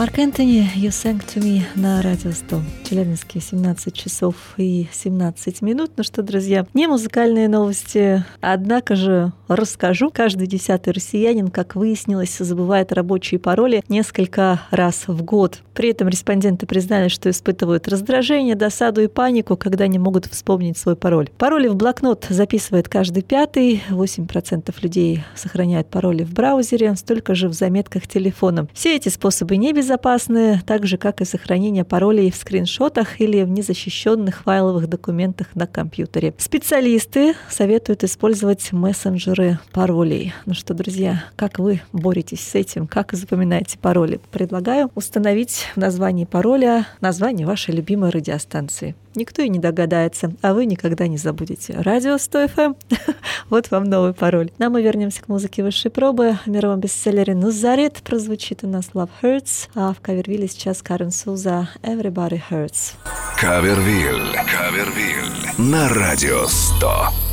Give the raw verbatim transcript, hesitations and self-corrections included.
Марк Энтони, You Sang to Me на Радио сто. В Челябинске семнадцать часов и семнадцать минут. Ну что, друзья, не музыкальные новости, однако же расскажу. Каждый десятый россиянин, как выяснилось, забывает рабочие пароли несколько раз в год. При этом респонденты признали, что испытывают раздражение, досаду и панику, когда не могут вспомнить свой пароль. Пароли в блокнот записывает каждый пятый, восемь процентов людей сохраняют пароли в браузере, столько же в заметках телефоном. Все эти способы небезопасны, так же, как и сохранение паролей в скриншотах или в незащищенных файловых документах на компьютере. Специалисты советуют использовать мессенджеры паролей. Ну что, друзья, как вы боретесь с этим? Как запоминаете пароли? Предлагаю установить в названии пароля название вашей любимой радиостанции. Никто и не догадается, а вы никогда не забудете. Радио сто эф эм. Вот вам новый пароль. Ну а мы вернемся к музыке высшей пробы. В мировом бестселлере «Назарет» прозвучит у нас «Love Hurts», а в Кавервилле сейчас Карен Суза «Everybody Hurts». Кавервилл. Кавервилл. На Радио сто.